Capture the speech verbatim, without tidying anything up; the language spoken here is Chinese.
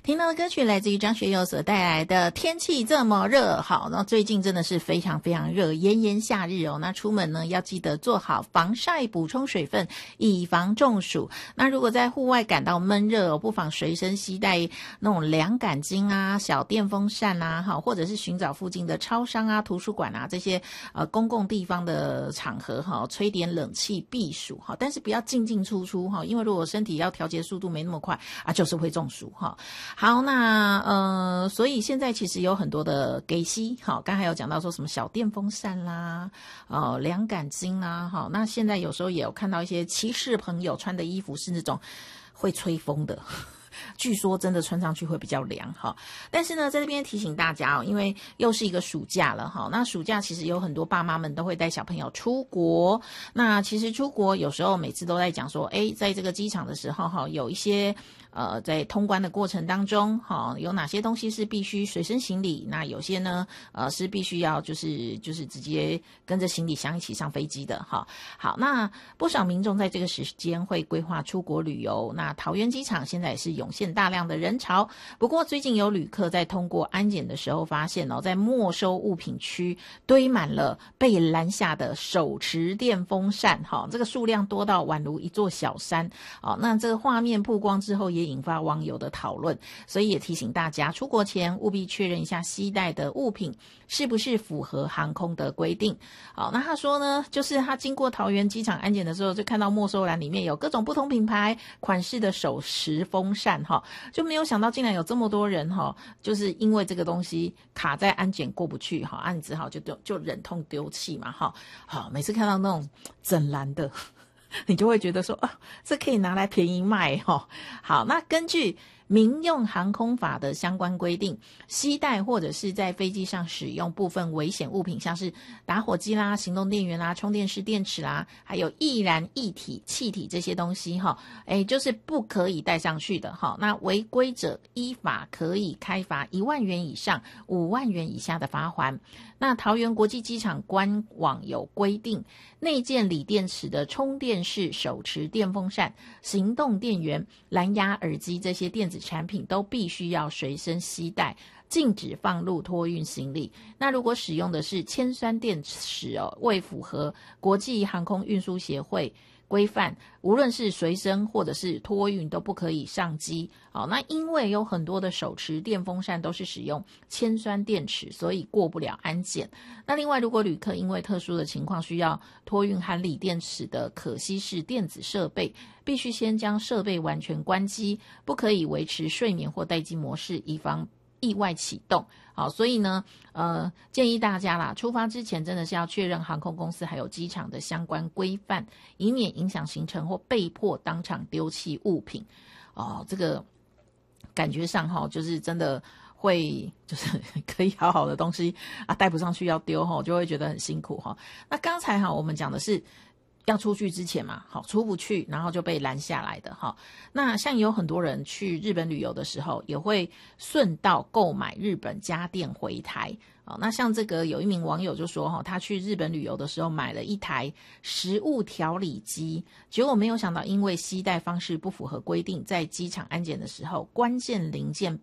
听到的歌曲来自于张学友所带来的天气这么热。好，那最近真的是非常非常热，炎炎夏日哦。那出门呢要记得做好防晒，补充水分，以防中暑。那如果在户外感到闷热哦，不妨随身携带那种凉感巾啊、小电风扇啊，好，或者是寻找附近的超商啊、图书馆啊这些呃公共地方的场合哈，吹点冷气避暑哈。但是不要进进出出哈，因为如果身体要调节速度没那么快啊，就是会中暑哈。好，那呃，所以现在其实有很多的给息，好，刚才有讲到说什么小电风扇啦，呃，凉感巾啦，好，那现在有时候也有看到一些骑士朋友穿的衣服是那种会吹风的。据说真的穿上去会比较凉哈，但是呢，在这边提醒大家哦，因为又是一个暑假了哈，那暑假其实有很多爸妈们都会带小朋友出国，那其实出国有时候每次都在讲说，哎，在这个机场的时候哈，有一些呃在通关的过程当中哈，有哪些东西是必须随身行李，那有些呢呃是必须要就是就是直接跟着行李箱一起上飞机的哈。好，那不少民众在这个时间会规划出国旅游，那桃园机场现在也是涌现大量的人潮。不过最近有旅客在通过安检的时候发现哦，在没收物品区堆满了被拦下的手持电风扇，哈，这个数量多到宛如一座小山。哦，那这个画面曝光之后也引发网友的讨论，所以也提醒大家出国前务必确认一下携带的物品是不是符合航空的规定。好，那他说呢，就是他经过桃园机场安检的时候，就看到没收栏里面有各种不同品牌款式的手持风扇哈，就没有想到竟然有这么多人哈，就是因为这个东西卡在安检过不去哈，啊你只好就丢就忍痛丢弃嘛哈。好，每次看到那种整篮的，你就会觉得说啊，这可以拿来便宜卖哈。好，那根据民用航空法的相关规定，携带或者是在飞机上使用部分危险物品，像是打火机啦、行动电源啦、充电式电池啦，还有易燃液体、气体这些东西哈，哎，就是不可以带上去的哈。那违规者依法可以开罚一万元以上五万元以下的罚锾。那桃园国际机场官网有规定，内建锂电池的充电式手持电风扇、行动电源、蓝牙耳机这些电子产品都必须要随身携带，禁止放入托运行李。那如果使用的是铅酸电池哦，未符合国际航空运输协会规范，无论是随身或者是托运都不可以上机。好，那因为有很多的手持电风扇都是使用铅酸电池，所以过不了安检。那另外，如果旅客因为特殊的情况需要托运含锂电池的可吸式电子设备，必须先将设备完全关机，不可以维持睡眠或待机模式，以防意外启动。好，所以呢，呃，建议大家啦，出发之前真的是要确认航空公司还有机场的相关规范，以免影响行程或被迫当场丢弃物品。哦，这个感觉上哈，就是真的会，就是可以好好的东西啊，带不上去要丢哈，就会觉得很辛苦哈。那刚才哈，我们讲的是要出去之前嘛，好，出不去，然后就被拦下来的哈。那像有很多人去日本旅游的时候，也会顺道购买日本家电回台。好，那像这个有一名网友就说哈，他去日本旅游的时候买了一台食物调理机，结果没有想到因为携带方式不符合规定，在机场安检的时候，关键零件